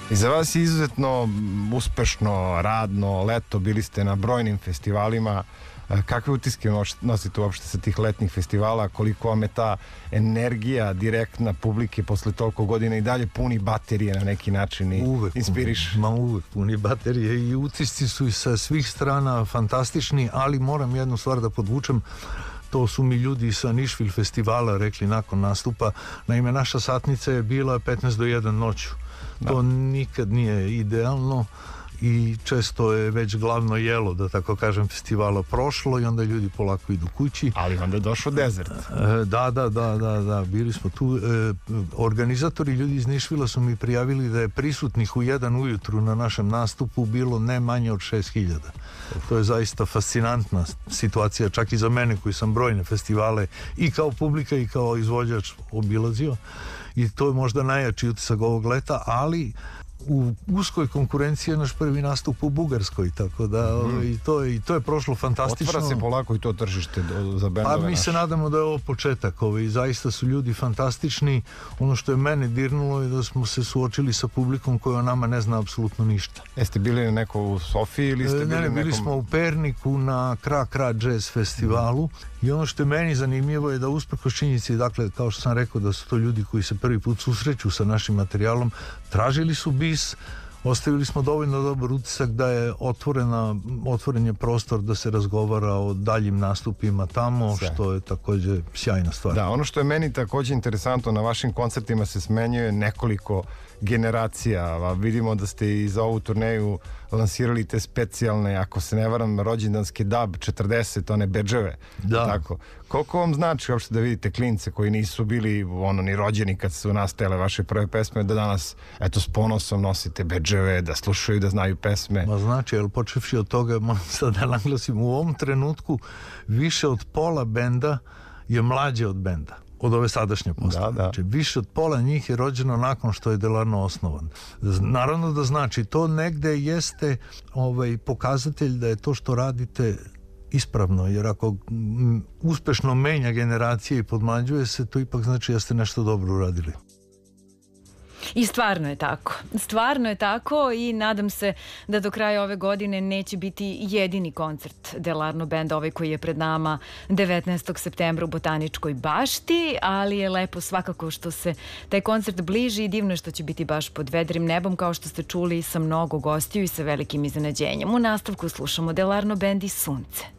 I za vas je izuzetno uspešno, radno leto, bili ste na brojnim festivalima. Kakve utiske nosite uopšte sa tih letnjih festivala? Koliko vam je ta energija direktna publike posle toliko godina i dalje puni baterije na neki način i inspiriš? Uvek puni baterije i utisci su i sa svih strana fantastični, ali moram jednu stvar da podvučem. To su mi ljudi sa Nišvil festivala rekli nakon nastupa. Naime, naša satnica je bila 15 do 1 noću. To nikad nije idealno i često je već glavno jelo, da tako kažem, festivala prošlo i onda ljudi polako idu kući. Ali onda je došao desert. Da, bili smo tu. Organizatori, ljudi iz Nišvila, su mi prijavili da je prisutnih u 1 ujutru na našem nastupu bilo ne manje od 6.000. To je zaista fascinantna situacija, čak i za mene koji sam brojne festivale i kao publika i kao izvođač obilazio, i to je možda najjači utisak ovog leta, ali u uskoj konkurenciji je naš prvi nastup u Bugarskoj, tako da i to je prošlo fantastično. Otvara se polako i to tržište za bendove. Pa mi se nadamo da je ovo početak, i zaista su ljudi fantastični. Ono što je mene dirnulo je da smo se suočili sa publikom koja o nama ne zna apsolutno ništa. Jeste bili neko u Sofiji ili ste bili bili smo u Perniku na Kra Jazz festivalu. I ono što je meni zanimljivo je da usprkos činjenici, dakle, kao što sam rekao, da su to ljudi koji se prvi put susreću sa našim materijalom, tražili su bis, ostavili smo dovoljno dobar utisak da je otvoren je prostor da se razgovara o daljim nastupima tamo, što je takođe sjajna stvar. Da, ono što je meni takođe interesantno, na vašim koncertima se smenjuje nekoliko generacija. Vidimo da ste i za ovu turneju lansirali te specijalne, ako se ne varam, rođendanske DAB 40, one bedževe. Da. Tako. Koliko vam znači uopšte da vidite klince koji nisu bili ni rođeni kad su nastajale vaše prve pesme, da danas, eto, s ponosom nosite bedževe, da slušaju, da znaju pesme? Ma znači, ali počevši od toga, moram sad da naglasim, u ovom trenutku više od pola benda je mlađe od benda, od ove sadašnje postave. Znači, više od pola njih je rođeno nakon što je Delarno osnovan. Naravno da znači, to negde jeste pokazatelj da je to što radite ispravno, jer ako uspešno menja generacije i podmlađuje se, to ipak znači da ste nešto dobro uradili. I stvarno je tako. Stvarno je tako i nadam se da do kraja ove godine neće biti jedini koncert Delarno benda, ovaj koji je pred nama 19. septembra u Botaničkoj bašti, ali je lepo svakako što se taj koncert bliži i divno je što će biti baš pod vedrim nebom, kao što ste čuli, sa mnogo gostiju i sa velikim iznenađenjem. U nastavku slušamo Delarno bend i Sunce.